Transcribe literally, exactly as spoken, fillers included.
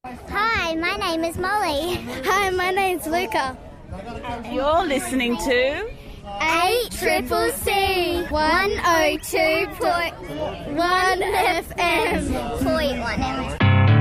Hi, my name is Molly. Hi, my name's Luca. You're listening to eight Triple C one oh two point one F M. point one F M.